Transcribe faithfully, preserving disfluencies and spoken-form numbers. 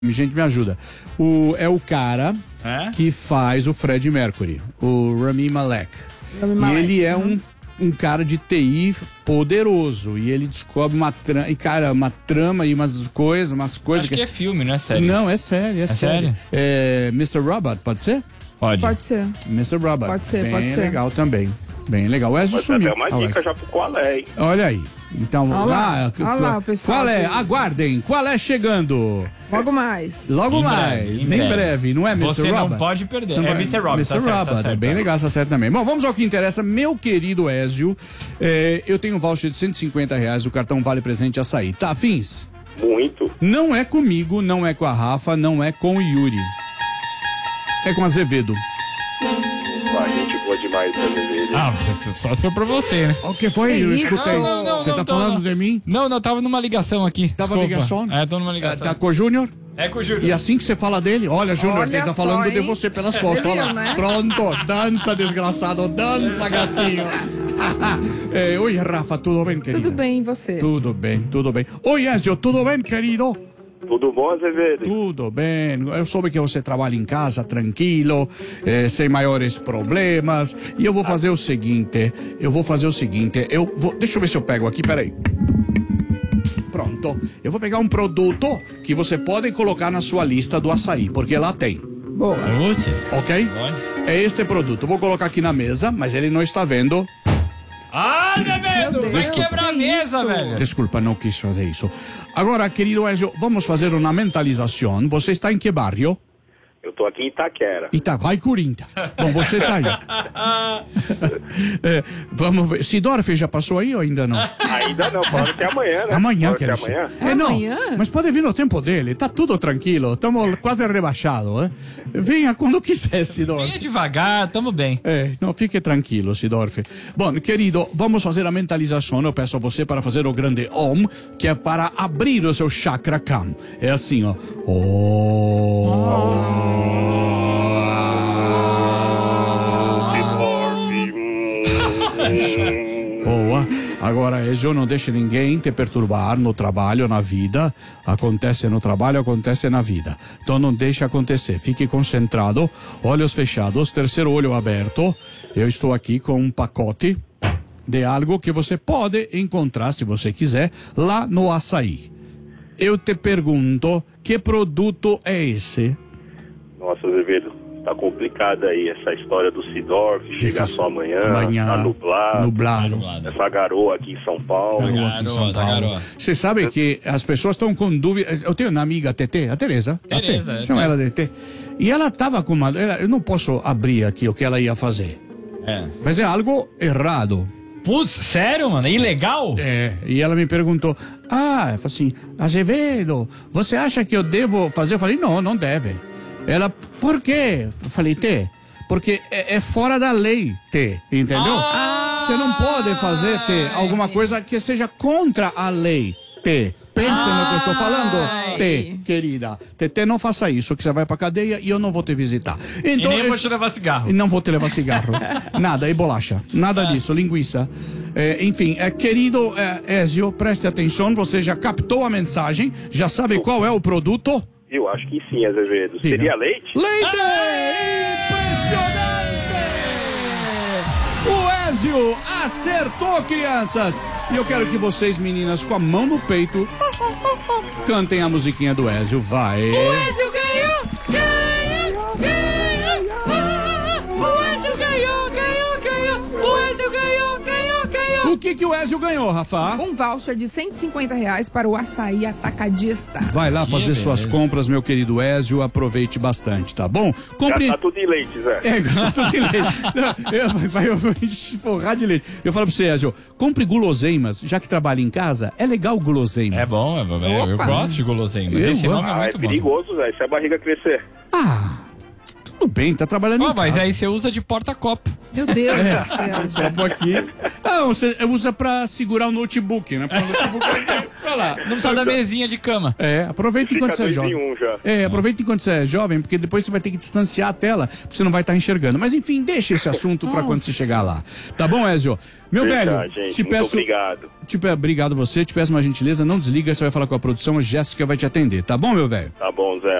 Gente, me ajuda. O, é o cara é? que faz o Fred Mercury, o Rami Malek. Rami E Malek. ele é um, um cara de T I poderoso. E ele descobre uma trama, e cara, uma trama e umas coisas, umas coisas. Acho que é filme, não é sério? Não, é sério, é, É sério. sério? É mister Robot, pode ser? Pode. Pode ser. mister Robot. Pode ser, Bem pode ser. legal também. Bem legal. O Ezio Mas sumiu. é uma Ah, dica já pro qual é, hein? Olha aí. Então, Olha lá, ah, olha lá o pessoal qual é? aqui. Aguardem. Qual é chegando? Logo mais. Logo Em mais, breve, em em breve. breve. não é mister Você Robot? não pode perder. Você não É vai- mister Robot. mister tá certo, Robot, tá certo, é bem tá. legal essa série também. Bom, vamos ao que interessa. Meu querido Ezio, é, eu tenho um voucher de cento e cinquenta reais, o cartão Vale Presente Açaí. Tá, afins? Muito. Não é comigo, não é com a Rafa, não é com o Yuri. É com Azevedo. A gente boa demais, Azevedo. Ah, só se for pra você, né? O que foi? Que Eu isso? escutei. Não, não, Você não, tá tô, falando não. de mim? Não, não, tava numa ligação aqui. Tava Desculpa. ligação? É, tô numa É, ligação. tá com o Júnior? É com o Júlio. E assim que você fala dele, olha, Júnior, Olha ele tá só, falando de hein? você pelas costas. Você Olha viu, lá. né? Pronto, dança, desgraçado, dança, gatinho. É, oi, Rafa, tudo bem, querido? Tudo bem, e você? Tudo bem, tudo bem. Oi, Ezio, tudo bem, querido? Tudo bom, Azevedo? Tudo bem. Eu soube que você trabalha em casa, tranquilo, eh, sem maiores problemas. E eu vou fazer o seguinte, eu vou fazer o seguinte, eu vou... Deixa eu ver se eu pego aqui, peraí. Pronto. Eu vou pegar um produto que você pode colocar na sua lista do açaí, porque lá tem, Boa. Oxe. ok? Onde? É este produto. Eu vou colocar aqui na mesa, mas ele não está vendo. Ah, Azevedo! Meu Vai Deus, quebrar a que mesa, isso? velho. Desculpa, não quis fazer isso. Agora, querido Ezio, vamos fazer uma mentalização. Você está em que bairro? Eu tô aqui em Itaquera. Ita, vai Corinthians. Bom, você tá aí. É, vamos ver. Sidorf já passou aí ou ainda não? Ainda não, falando que é amanhã, né? Amanhã, Falando que é quero dizer. amanhã. É, não. Amanhã? Mas pode vir no tempo dele. Tá tudo tranquilo. Estamos quase rebaixados. Hein? Venha quando quiser, Sidorf. Venha devagar, tamo bem. É, não, fique tranquilo, Sidorf. Bom, querido, vamos fazer a mentalização. Eu peço a você para fazer o grande Om, que é para abrir o seu chakra Kam. É assim, ó. Boa. Agora, Ezio, não deixe ninguém te perturbar no trabalho, na vida. Acontece no trabalho, acontece na vida. Então não deixe acontecer. Fique concentrado, olhos fechados, terceiro olho aberto. Eu estou aqui com um pacote de algo que você pode encontrar, se você quiser, lá no açaí. Eu te pergunto, que produto é esse? Nossa, Azevedo, tá complicado aí essa história do Sidorf, chegar Difícil. só amanhã, Amanhã, tá nublado, nublado. Nublado. essa garoa aqui em São Paulo. Garoa aqui em São Garota, Paulo. garota. Você sabe que as pessoas estão com dúvida. Eu tenho uma amiga, a Tetê, a Tereza. a Tereza, Tê, é, chama Tê. ela de Tetê. E ela tava com uma. ela- Eu não posso abrir aqui o que ela ia fazer. É. Mas é algo errado. Putz, sério, mano? É ilegal? É. E ela me perguntou: Ah, eu falei assim, Azevedo, você acha que eu devo fazer? Eu falei: Não, não deve. Ela, por quê? Eu falei: Tê, porque é, é fora da lei, Tê, entendeu? Ah! Você não pode fazer, Tê, alguma coisa que seja contra a lei, Tê. Pense no que eu estou falando, Ai. Tê, querida. Tê, Tê, não faça isso, que você vai pra cadeia e eu não vou te visitar. Então, e nem eu- vou te levar cigarro. e não vou te levar cigarro. Nada, e bolacha. Nada disso, linguiça. É, enfim, é, querido é, Ezio, preste atenção, você já captou a mensagem, já sabe qual é o produto? Eu acho que sim, Azevedo. Diga. Seria leite? Leite! Impressionante! O Ezio acertou, crianças! E eu quero que vocês, meninas, com a mão no peito, cantem a musiquinha do Ezio, vai! O Ezio ganhou! Ganhou! Ganhou! Ah, o Ezio ganhou! Ganhou! Ganhou! O Ezio ganhou! Ganhou! Ganhou! O que que o Ezio ganhou, Rafa? Um voucher de cento e cinquenta reais para o açaí atacadista. Vai lá Que fazer beleza. suas compras, meu querido Ezio. Aproveite bastante, tá bom? Compre. Já tá tudo em leite, Zé. É, gostou tudo de leite. Não, eu, vai- eu vou forrar de leite. Eu falo pra você, Ezio, compre guloseimas, já que trabalha em casa. É legal guloseimas. É bom, é bom. Eu, eu Opa. gosto de guloseima. Mas Eu esse nome é Ah, é muito bom. perigoso, Zé. Se a barriga crescer. Ah, tudo bem, tá trabalhando Ó, em mas casa. aí você usa de porta-copo. Meu Deus É, do céu. um copo aqui. Não, você usa pra segurar o notebook, né? Pra o notebook. Vai lá. Não precisa da mesinha de cama. É, aproveita enquanto você é dois jovem. em um já. É, aproveita enquanto você é jovem, porque depois você vai ter que distanciar a tela, porque você não vai estar enxergando. Mas enfim, deixa esse assunto pra quando você chegar lá. Tá bom, Ezio? Meu Deixa, velho, gente, te muito peço. obrigado. Te pe... Obrigado você, te peço uma gentileza, não desliga, você vai falar com a produção, a Jéssica vai te atender, tá bom, meu velho? Tá bom, Zé.